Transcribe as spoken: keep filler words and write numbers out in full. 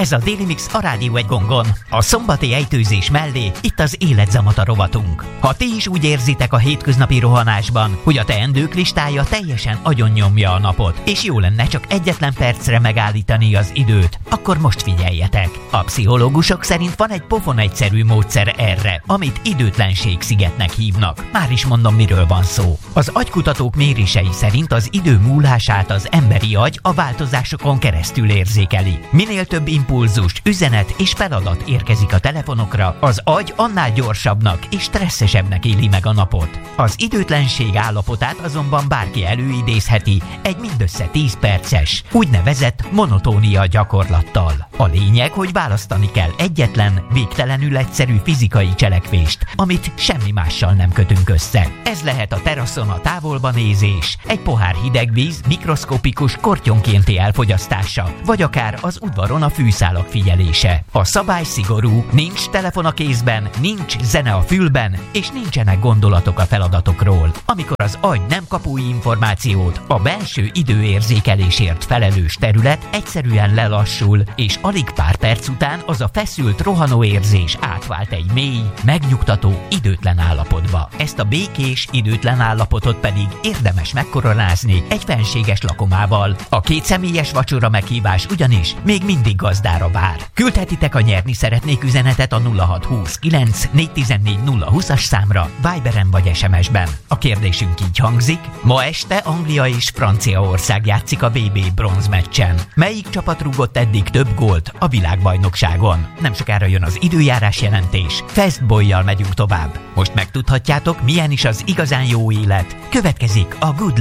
Ez a Daily Mix a Rádió egy gongon. A szombati ejtőzés mellé itt az életzamata rovatunk. Ha ti is úgy érzitek a hétköznapi rohanásban, hogy a teendők listája teljesen agyonnyomja a napot, és jó lenne csak egyetlen percre megállítani az időt, akkor most figyeljetek. A pszichológusok szerint van egy pofon egyszerű módszer erre, amit időtlenség-szigetnek hívnak. Már is mondom, miről van szó. Az agykutatók mérései szerint az idő múlását az emberi agy a változásokon keresztül érzékeli. Minél több impulzus, üzenet és feladat érkezik a telefonokra, az agy annál gyorsabbnak és stresszesebbnek éli meg a napot. Az időtlenség állapotát azonban bárki előidézheti egy mindössze tíz perces, úgynevezett monotónia gyakorlattal. A lényeg, hogy választani kell egyetlen, végtelenül egyszerű fizikai cselekvést, amit semmi mással nem kötünk össze. Ez lehet a teraszon a távolba nézés, egy pohár hideg víz mikroszkopikus kortyonkénti elfogyasztása, vagy akár az udvaron a fűszálak figyelése. A szabály szigorú, nincs telefon a kézben, nincs zene a fülben, és nincsenek gondolatok a feladatokról. Amikor az agy nem kap új információt, a belső időérzékelésért felelős terület egyszerűen lelassul, és alig pár perc után az a feszült, rohanó érzés átvált egy mély, megnyugtató, időtlen állapotba. Ezt a békés, időtlen állapotot pedig érdemes megkoronázni egy fenséges lakomával. A kétszemélyes vacsora meghívás ugyanis még mindig gazdára vár. Küldhetitek a nyerni szeretnék üzenetet a nulla hat húsz kilenc négyszáztizennégy nulla húszas számra, Viberen vagy es em es-ben. A kérdésünk így hangzik: ma este Anglia és Franciaország játszik a vé bé bronzmeccsen. Melyik csapat rúgott eddig több gólt a világbajnokságon? Nem sokára jön az időjárás jelentés. Fastboy-jal megyünk tovább. Most megtudhatjátok, milyen is az igazán jó élet. Következik a Good